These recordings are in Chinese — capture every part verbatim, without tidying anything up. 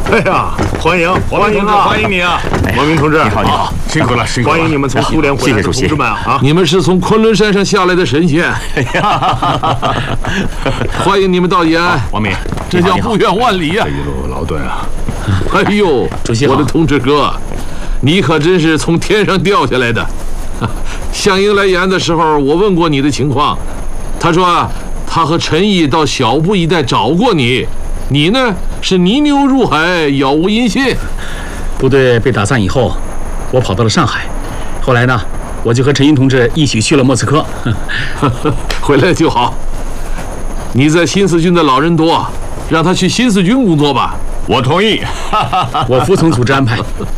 哎呀，欢迎欢迎啊！ 欢迎你啊， 王明同志， 你好，你好，辛苦了，辛苦了。 欢迎你们从苏联回来的同志们啊！ 你们是从昆仑山上下来的神仙，欢迎你们到延安。 王明， 这叫不远万里呀！ 一路劳顿啊！ 哎呦， 主席好， 我的同志哥，你可真是从天上掉下来的。项英来延安的时候，我问过你的情况，他说啊，他和陈毅到小布一带找过你，你呢是泥牛入海，杳无音信。 部队被打散以后，我跑到了上海，后来呢，我就和陈毅同志一起去了莫斯科。 回来就好。你在新四军的老人多，让他去新四军工作吧。 我同意， 我服从组织安排。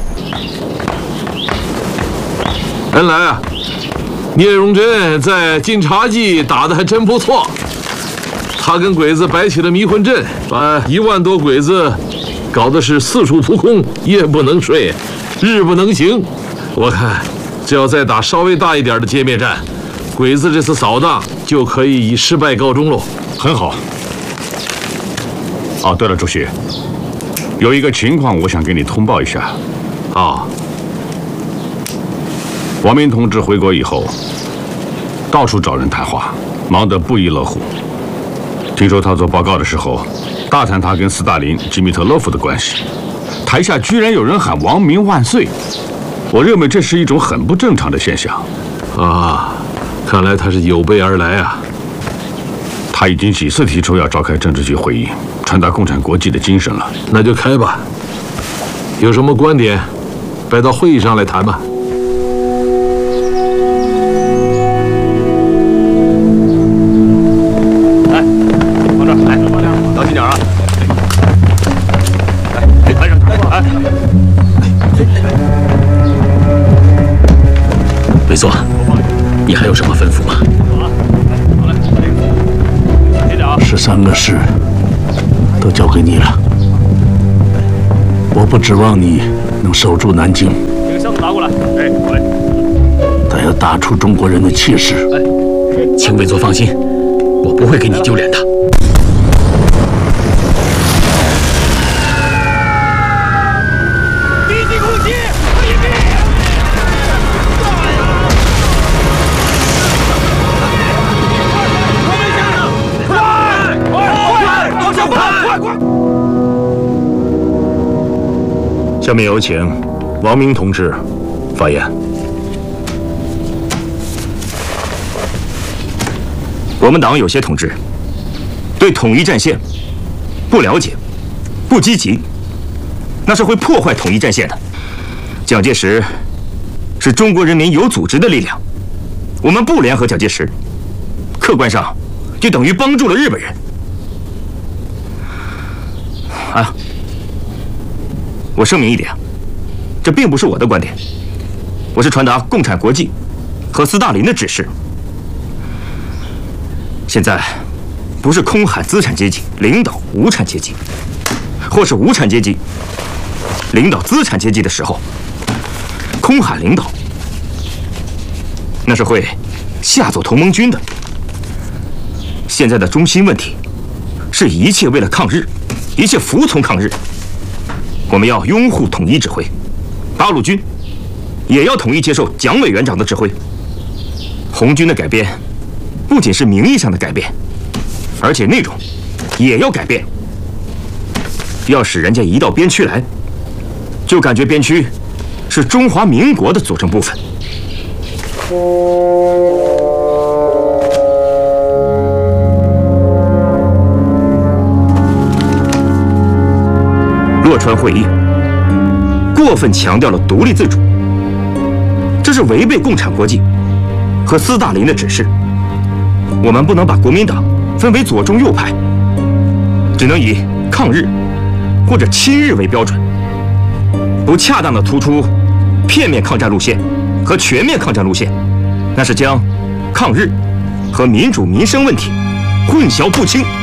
恩来啊，聂荣臻在晋察冀打得还真不错，他跟鬼子摆起了迷魂阵，把一万多鬼子搞得是四处扑空，夜不能睡，日不能行。我看只要再打稍微大一点的歼灭战，鬼子这次扫荡就可以以失败告终喽。 很好。哦，对了，主席，有一个情况我想给你通报一下。 啊， 王明同志回国以后，到处找人谈话，忙得不亦乐乎。听说他做报告的时候，大谈他跟斯大林、基米特洛夫的关系，台下居然有人喊“亡明万岁”。我认为这是一种很不正常的现象。 啊，看来他是有备而来啊。 他已经几次提出要召开政治局会议，传达共产国际的精神了。 那就开吧，有什么观点，摆到会议上来谈吧。 来，往这儿来，当心点啊！来，来上去，来。韦座，你还有什么吩咐吗？ 十三个师都交给你了，我不指望你能守住南京， 这个箱子拿过来。哎，过来。 但要打出中国人的气势。 哎，请韦座放心，我不会给你丢脸的。 敌机攻击，击毙！ 下面有请王明同志发言。 我们党有些同志对统一战线不了解、不积极，那是会破坏统一战线的。蒋介石是中国人民有组织的力量，我们不联合蒋介石，客观上就等于帮助了日本人。啊，我声明一点，这并不是我的观点，我是传达共产国际和斯大林的指示。现在不是空喊资产阶级领导无产阶级，或是无产阶级领导资产阶级的时候，空喊领导，那是会吓走同盟军的。现在的中心问题是一切为了抗日，一切服从抗日。我们要拥护统一指挥，八路军也要统一接受蒋委员长的指挥。红军的改变不仅是名义上的改变，而且内容也要改变。要使人家一到边区来，就感觉边区是中华民国的组成部分。洛川会议过分强调了独立自主，这是违背共产国际和斯大林的指示。我们不能把国民党分为左中右派，只能以抗日或者亲日为标准，不恰当地突出片面抗战路线和全面抗战路线，那是将抗日和民主民生问题混淆不清。